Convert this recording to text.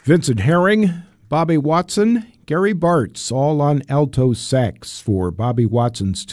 Vincent Herring, Bobby Watson, Gary Bartz, all on alto sax for Bobby Watson's